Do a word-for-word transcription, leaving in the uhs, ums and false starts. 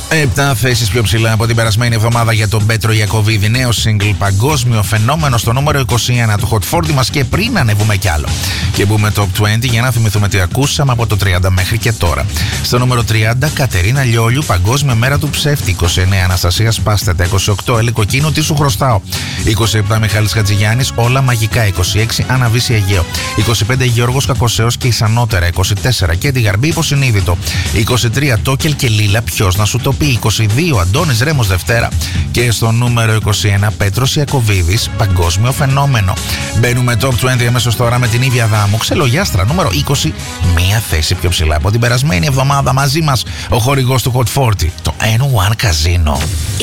Επτά θέσεις πιο ψηλά από την περασμένη εβδομάδα για τον Πέτρο Ιακωβίδη. Νέο single, παγκόσμιο φαινόμενο, στο νούμερο είκοσι ένα του Hot σαράντα μας. Και πριν ανεβούμε κι άλλο και μπούμε top είκοσι για να θυμηθούμε τι ακούσαμε από το τριάντα μέχρι και τώρα. Στο νούμερο τριάντα, Κατερίνα Λιόλιου, Παγκόσμια Μέρα του Ψεύτη. είκοσι εννέα, Αναστασία Σπάστετα. είκοσι οκτώ, Έλλη Κοκκίνου, Τι σου χρωστάω. είκοσι επτά, Μιχάλης Χατζηγιάννης, Όλα μαγικά. είκοσι έξι, Άννα Βύση Αιγαίο. είκοσι πέντε, Γιώργος Κακοσέος και Ισανότερα. είκοσι τέσσερα, Κέντι Γαρμπή, Υποσυνείδητο. είκοσι τρία, Τόκελ και Λίλα, Ποιος να σου το πει. είκοσι δύο, Αντώνης Ρέμος Δευτέρα. Και στο νούμερο είκοσι ένα, Πέτρος Ιακωβίδης, Παγκόσμιο φαινόμενο. Μπαίνουμε top είκοσι αμέσως τώρα με την Ήβια Δάμου, Ξελογιάστρα, νούμερο είκοσι, μία θέση πιο ψηλά από την περασμένη εβδομάδα. Μαζί μας ο χορηγός του Hot σαράντα, το N one Casino.